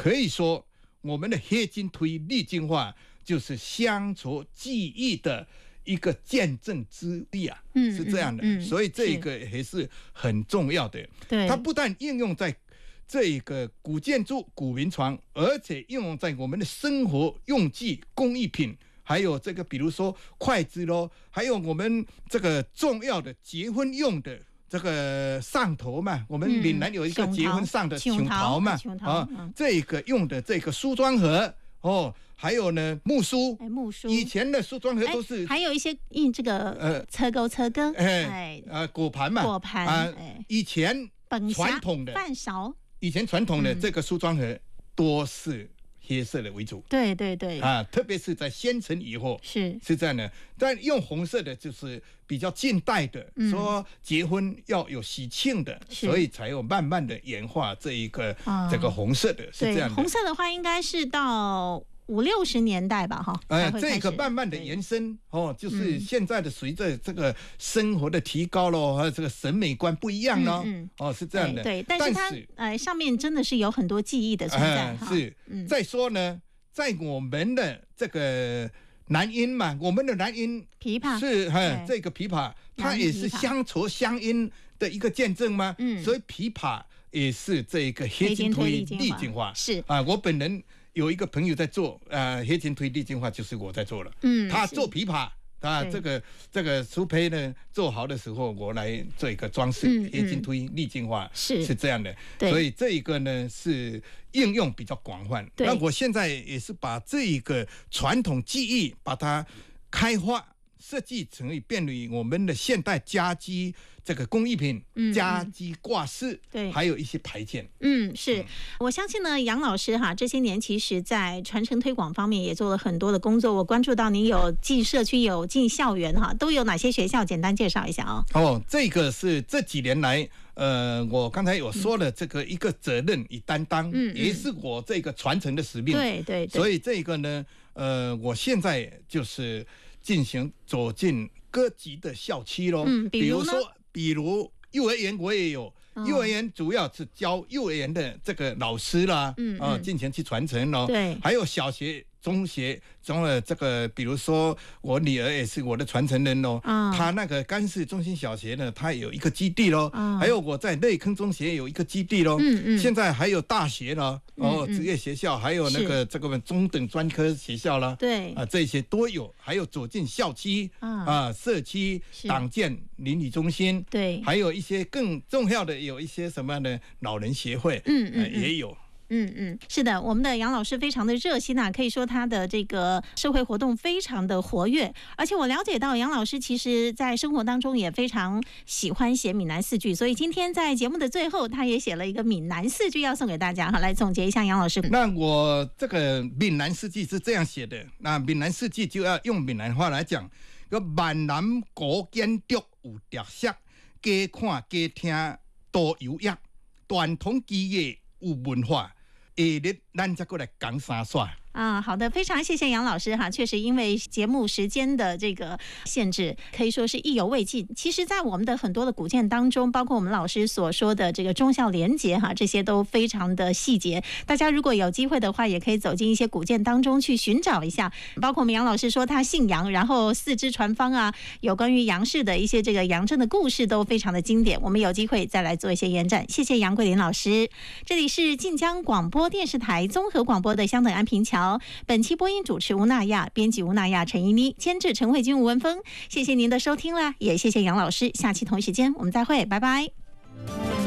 可以说我们的黑金推历经化就是乡愁记忆的一个见证之地啊，是这样的，所以这个也是很重要的。 对， 它不但应用在这个古建筑、古民床，而且应用在我们的生活用具、工艺品，还有这个比如说筷子咯，还有我们这个重要的结婚用的这个上头嘛，我们闽南有一个结婚上的琼桃嘛，这个用的这个梳妆盒还有呢木梳，以前的梳妆盒都是， 还有一些印这个车钩果盘嘛，以前传统的饭勺， 以前传统的这个梳妆盒多是黑色的为主， 对对对特别是在先陈以后是这样的，但用红色的就是比较近代的，说结婚要有喜庆的，所以才有慢慢的演化这一个这个红色的，是这样的。 红色的话应该是到50、60年代吧， 这个慢慢的延伸就是现在的随着这个生活的提高咯，还有这个审美观不一样咯，是这样的。 对，但是它上面真的是有很多记忆的存在。 是，再说呢，在我们的这个南音嘛，我们的南音琵琶是这个琵琶，它也是乡愁乡音的一个见证嘛，所以琵琶也是这个黑金推历经化。 是我本人有一个朋友在做黑金推历经化，就是我在做了。他做琵琶，这个梳胚呢做好的时候，我来做一个装饰，黑金推历经化是这样的。所以这一个呢是应用比较广泛。那我现在也是把这一个传统技艺把它开发设计成便于我们的现代家居这个工艺品，家居挂饰，对，还有一些牌件。 是，我相信呢，杨老师这些年其实在传承推广方面也做了很多的工作。我关注到您有进社区，有进校园都有哪些学校？简单介绍一下这个是这几年来，我刚才有说了这个一个责任与担当，也是我这个传承的使命。对，所以这个呢，我现在就是走进各级的校区咯，比如幼儿园我也有，幼儿园主要是教幼儿园的这个老师啦，进行去传承咯。对，还有小学、中学中的这个，比如说我女儿也是我的传承人咯，她那个甘氏中心小学呢，她有一个基地咯，还有我在内坑中学有一个基地咯，现在还有大学咯，职业学校，还有那个这个中等专科学校啦，对这些都有，还有走进校区社区党建邻里中心，对，还有一些更重要的有一些什么呢？老人协会，也有。 是的，我们的杨老师非常的热心可以说他的这个社会活动非常的活跃，而且我了解到杨老师其实在生活当中也非常喜欢写闽南四句，所以今天在节目的最后他也写了一个闽南四句要送给大家，来总结一下杨老师。 那我这个闽南四句是这样写的，那闽南四句就要用闽南话来讲，闽南古建筑有特色，家看家听多有益，传统基业有文化，下日咱再过来讲三煞。 好的，非常谢谢杨老师确实因为节目时间的这个限制，可以说是意犹未尽。其实在我们的很多的古建当中，包括我们老师所说的这个忠孝廉洁这些都非常的细节，大家如果有机会的话也可以走进一些古建当中去寻找一下，包括我们杨老师说他姓杨，然后四肢传芳有关于杨氏的一些这个杨震的故事都非常的经典，我们有机会再来做一些延展。谢谢杨桂林老师。这里是晋江广播电视台综合广播的相等安平桥，本期播音主持吴娜亚，编辑吴娜亚、陈怡妮，监制陈慧君、吴文峰。谢谢您的收听啦，也谢谢杨老师。下期同一时间我们再会，拜拜。